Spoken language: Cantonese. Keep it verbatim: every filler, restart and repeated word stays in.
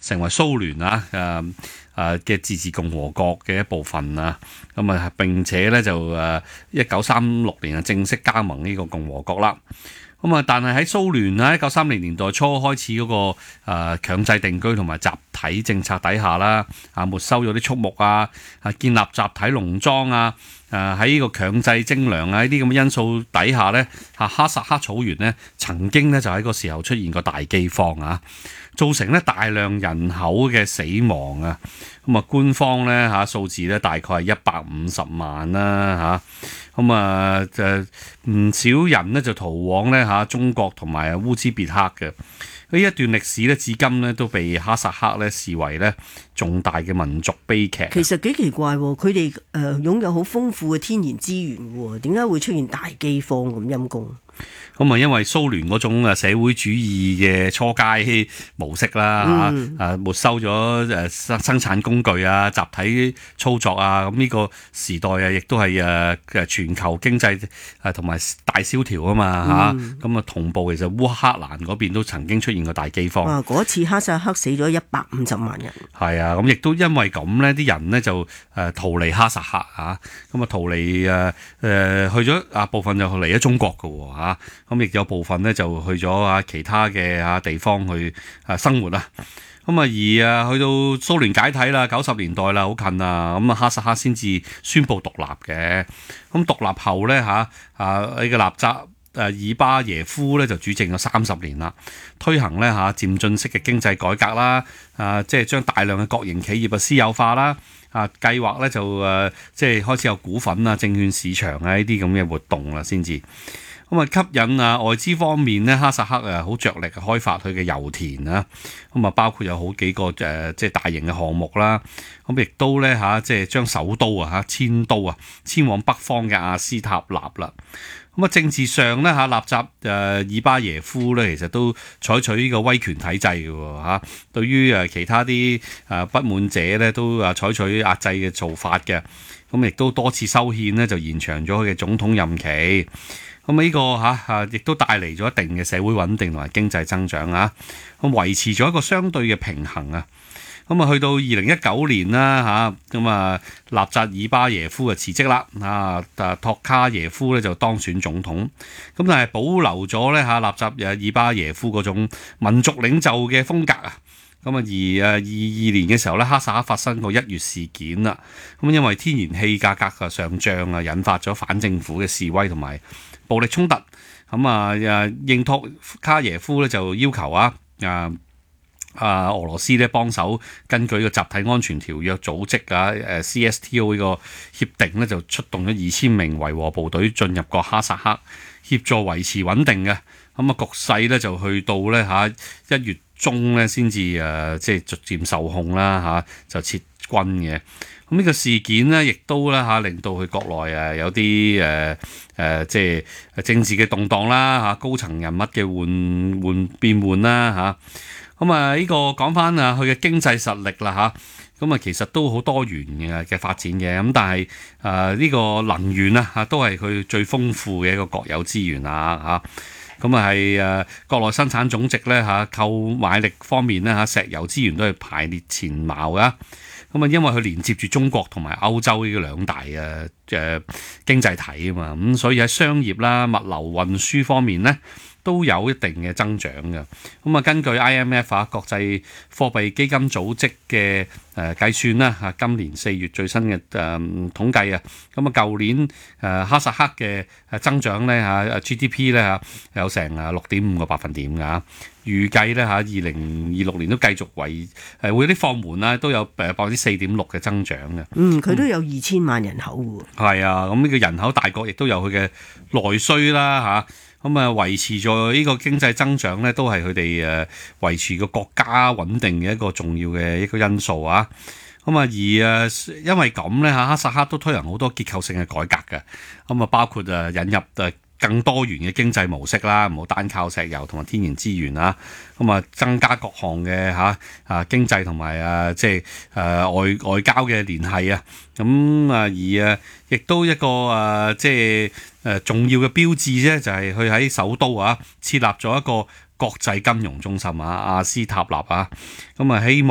成為蘇聯啊誒誒嘅自治共和國嘅一部分啊。咁啊並且咧就誒一九三六年啊正式加盟呢個共和國啦。咁啊，但係喺蘇聯喺一九三零年代初開始嗰個誒強制定居同埋集體政策底下啦，啊沒收咗啲畜牧啊，啊建立集體農莊啊，誒喺呢個強制徵糧啊呢啲咁嘅因素底下咧，啊哈薩克草原咧曾經咧就喺個時候出現過大饑荒啊，造成咧大量人口嘅死亡啊。咁啊，官方咧嚇數字咧大概係一百五十萬啦嚇，咁啊就唔少人咧就逃往咧嚇中國同埋烏茲別克嘅。呢一段歷史咧，至今咧都被哈薩克咧視為咧重大嘅民族悲劇。 其實幾奇怪喎，佢哋誒擁有好豐富嘅天然資源喎，點解會出現大饑荒咁陰公？ 咁啊，因為蘇聯嗰種啊社會主義嘅初階模式啦嚇， 嗯、 啊沒收咗誒生生產工具啊、集體操作啊，咁呢個時代啊，亦都係誒誒全球經濟誒同埋大蕭條啊嘛嚇，咁啊、嗯、同步其實烏克蘭嗰邊都曾經出現過大饑荒。 啊，嗰次哈薩克死咗一百五十萬人。係啊，咁亦都因為咁呢啲人呢就誒逃離哈薩克嚇，咁啊逃離誒誒去咗啊部分就嚟咗中國㗎喎嚇。咁亦有部分咧就去咗啊其他嘅啊地方去啊生活啦。咁啊而啊去到蘇聯解體啦，九十年代啦，好近啊。咁啊哈薩克先至宣布獨立嘅。咁獨立後咧嚇啊呢個納扎誒爾巴耶夫咧就主政咗三十年啦，推行咧嚇漸進式嘅經濟改革啦。啊即係將大量嘅國營企業啊私有化啦。啊計劃咧就誒即係開始有股份啊、證券市場啊呢啲咁嘅活動啦，先至。咁啊吸引啊外資方面咧，哈薩克啊好着力開發佢嘅油田啊，咁啊包括有好幾個誒即係大型嘅項目啦，咁亦都咧嚇即係將首都啊嚇遷都啊遷往北方嘅阿斯塔納啦。咁啊政治上咧嚇納扎誒爾巴耶夫咧其實都採取呢個威權體制嘅喎嚇，對於誒其他啲誒不滿者咧都啊採取壓制嘅做法嘅，咁亦都多次修憲咧就延長咗佢嘅總統任期。咁呢個嚇嚇亦都帶嚟咗一定嘅社會穩定同埋經濟增長啊，咁維持咗一個相對嘅平衡啊。咁啊去到二零一九年啦嚇，咁啊納扎爾巴耶夫就辭職啦，啊啊托卡耶夫咧就當選總統。咁但係保留咗咧嚇納扎爾巴耶夫嗰種民族領袖嘅風格啊。咁啊，而誒二二年嘅時候咧，哈薩克發生過一月事件啦。咁因為天然氣價格嘅上漲啊，引發咗反政府嘅示威同埋暴力衝突。咁啊誒，應托卡耶夫咧就要求啊啊啊俄羅斯咧幫手根據個集體安全條約組織啊誒 C S T O 呢個協定咧，就出動咗二千名維和部隊進入個哈薩克，協助維持穩定嘅。咁啊局勢咧就去到咧嚇一月中咧先至誒即係逐漸受控啦嚇，就撤軍嘅。咁呢個事件咧，亦都咧嚇令到佢國內誒有啲誒誒即係政治嘅動盪啦嚇，高層人物嘅換換變換啦嚇。咁啊呢個講翻啊佢嘅經濟實力啦嚇，咁啊其實都好多元嘅嘅發展嘅。咁但係誒呢個能源啊嚇都係佢最豐富嘅一個國有資源啊嚇。咁啊係誒國內生產總值咧嚇，購買力方面咧嚇，石油資源都係排列前茅噶。咁啊，因為佢連接住中國同埋歐洲呢個兩大嘅誒經濟體啊嘛，咁所以喺商業啦、物流運輸方面咧都有一定嘅增長嘅。咁啊，根據 I M F 啊國際貨幣基金組織嘅誒計算啦嚇，今年四月最新嘅誒統計啊，咁啊舊年誒哈薩克嘅誒增長咧嚇 G D P 咧嚇有成啊六點五個百分點㗎。預計咧嚇，二零二六年都繼續為誒會有啲放緩啦，都有誒百分之四點六嘅增長嘅。 嗯，佢都有二千萬人口喎。 係啊，咁呢個人口大國亦都有佢嘅內需啦嚇，咁啊維持咗呢個經濟增長咧，都係佢哋誒維持個國家穩定嘅一個重要嘅一個因素啊。咁啊而誒因為咁咧嚇，哈薩克都推行好多結構性嘅改革嘅，咁啊包括誒引入誒更多元嘅經濟模式啦，唔好單靠石油同埋天然資源啦，咁啊增加各項嘅嚇啊經濟同埋啊即係誒外外交嘅聯繫啊，咁啊而誒亦都一個誒即係誒重要嘅標誌啫，就係佢喺首都啊設立咗一個國際金融中心啊阿斯塔納啊，咁啊希望